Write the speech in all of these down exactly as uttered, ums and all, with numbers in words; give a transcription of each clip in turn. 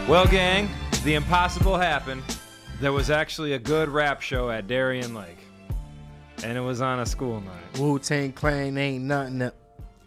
Well, gang, the impossible happened. There was actually a good rap show at Darien Lake, and it was on a school night. Wu-Tang Clan ain't nothing to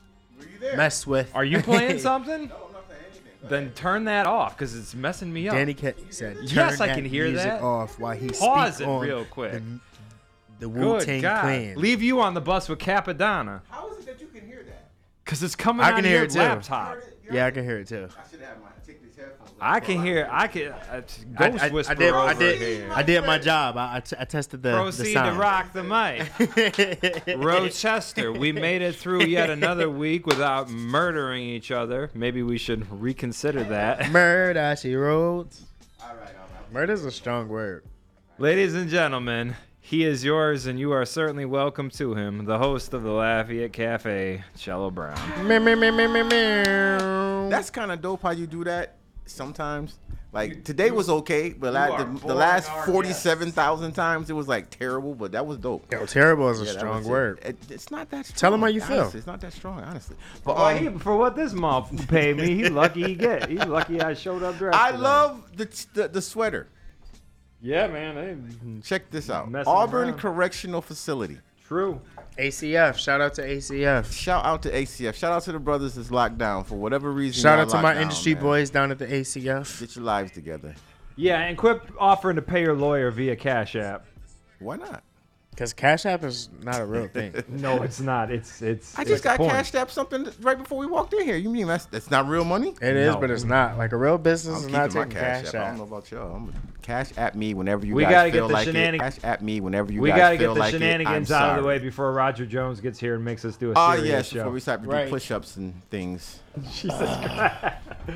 mess with. Are you playing something? No, I'm not playing anything. Go Then ahead. turn that off, because it's messing me up. Danny K said, Turn Yes, I that can hear music that. off while he Pause speak it on real quick. The, the Good Wu-Tang God. Clan. Leave you on the bus with Capadonna, How is it that you can hear that? because it's coming I on can your hear it too. laptop. Yeah, I can hear it too. I should have my take these headphones off. I can hear. I can. Uh, I, ghost I, whisperer I did. I over did. here. I did my job. I, I, t- I tested the. Proceed the to sound. rock the mic. Rochester, we made it through yet another week without murdering each other. Maybe we should reconsider that. Murder, she wrote. All right, all right. Murder's a strong word. Ladies and gentlemen, he is yours, and you are certainly welcome to him, the host of the Lafayette Cafe, Cello Brown. Meow, meow, meow, meow, meow, meow. That's kind of dope how you do that sometimes. Like, today was okay, but la- are the, the boring last our forty-seven thousand times it was, like, terrible, but that was dope. Yo, terrible is a Yeah, that strong was it. word. It, it's not that strong. Tell 'em how you feel. honestly. It's not that strong, honestly. But Well, um, he, for what this month paid me, he lucky he get. He's lucky I showed up dressed. I today. love the, the the sweater. Yeah, man. They, Check this out. Messing Auburn around. Correctional Correctional Facility. true. A C F. Shout out to A C F. Shout out to A C F. Shout out to the brothers that's locked down for whatever reason. Shout y'all out to locked my down, industry man. boys down at the A C F. Get your lives together. Yeah, and quit offering to pay your lawyer via Cash App. Why not? Because Cash App is not a real thing. No, it's not. It's it's. I it's just got porn. cashed up something right before we walked in here. You mean that's that's not real money? It is, No. but it's not. Like a real business I'm is keeping not my taking cash, Cash app. I don't App. know about y'all. I'm cash at me whenever you We guys gotta get feel the like shenanig- it. Cash at me whenever you We guys gotta feel get the like shenanigans it. I'm out of the sorry. way before Roger Jones gets here and makes us do a Oh serious yes, show. before we start to do Right. push-ups and things. Jesus Christ.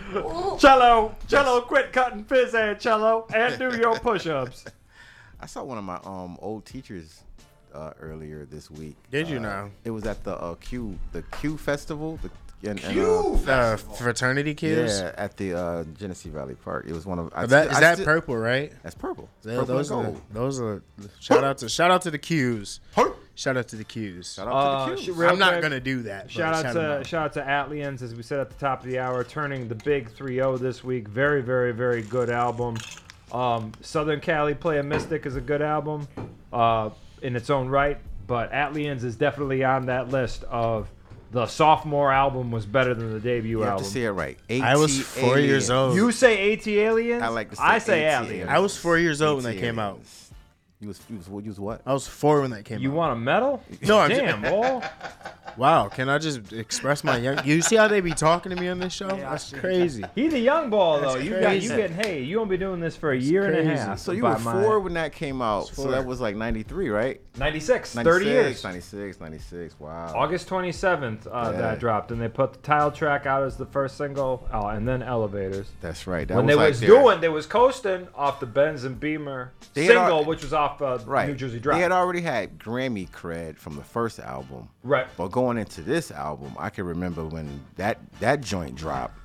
Cello, Cello, quit cutting fizz head, Cello, and do your push-ups. I saw one of my um old teachers uh, earlier this week. Did you Uh, know? It was at the uh, Q the Q festival. The and, and, Uh, uh, fraternity kids. yeah, at the uh, Genesee Valley Park. It was one of. I Oh, that, still- is I that still- purple, right? That's purple. Yeah, Purple those and are gold. those are. Shout out to shout out to the Qs. Huh? Shout out to the Qs. Shout out Uh, to the sh- Qs. real I'm not quick, gonna do that. but Shout out them to out. shout out to Atlians, as we said at the top of the hour, turning the big three oh this week. Very, very, very good album. Um, Southern Cali Play a Mystic is a good album uh, in its own right, but Atlians is definitely on that list of the sophomore album was better than the debut You have album. to say it right. I was AT four years Aliens. old. You say AT Aliens? I like to say I say AT Aliens. I was four years old when AT that came out. Aliens. You was you was what? You was what? I was four when that came You out. want a medal? No, I'm Damn, boy. Wow, can I just express my young? You see how they be talking to me on this show? That's crazy. He's a young ball though. That's You got you crazy. getting hey, you gonna be doing this for a year and a crazy. half. So you by were my- four when that came out. So four. that was like ninety-three, right? ninety-six, thirty ninety-six, years. ninety-six, ninety-six. Wow. August twenty-seventh, uh, Yeah. that dropped, and they put the title track out as the first single, oh, and then Elevators. That's right. That when was they like was their- doing, they was coasting off the Benz and Beamer They had single, al- which was off uh, right. New Jersey Drive. They had already had Grammy cred from the first album. right. But going into this album, I can remember when that that joint dropped.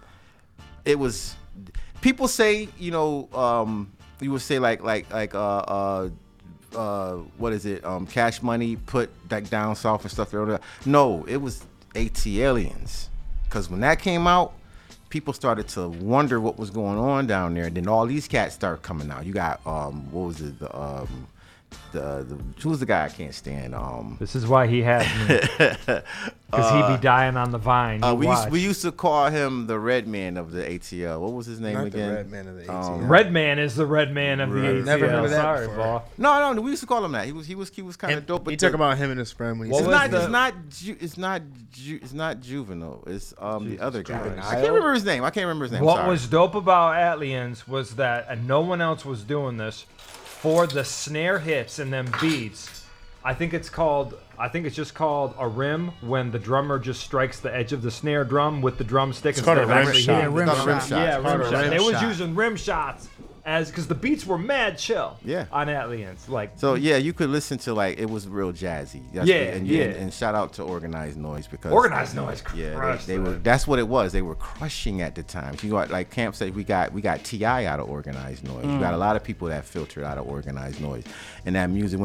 It was people say, you know, um, you would say like like like uh uh uh what is it? Um, Cash Money put that down south and stuff. No, it was AT Aliens, because when that came out, people started to wonder what was going on down there. And then all these cats started coming out. You got um what was it? The um the, the who's the guy I can't stand? Um This is why he has me, because he be dying on the vine. Uh, You we used, watch. we used to call him the Red Man of the A T L. What was his name Not the again? Red Man of the A T L. Um, Red Man is the Red Man of the Right. A T L. Never heard of that Sorry, before. ball. No, no, we used to call him that. He was he was he was kind Him, of dope. But he the- talk about him and his friend when he What it's said was not the- it's not ju- it's not ju- it's not juvenile. It's um the Jesus other guy. Christ. I can't remember his name. I can't remember his name. What Sorry. was dope about Atlians was that, and no one else was doing this, for the snare hits and them beats. I think it's called. I think it's just called a rim when the drummer just strikes the edge of the snare drum with the drumstick It's called instead a of rim actually shot. hitting Yeah, the rim drum. shot. Yeah, It's rim called a shot. rim They was shot. using rim shots as because the beats were mad chill. Yeah. On Atlians, like So yeah, you could listen to like it was real jazzy. That's Yeah, and, yeah. And, and shout out to Organized Noise because Organized Noise Yeah, crushed they, they were. that. That's what it was. They were crushing at the time. You got like Camp said, we got we got T I out of Organized Noise. Mm. We got a lot of people that filtered out of Organized Noise, and that music.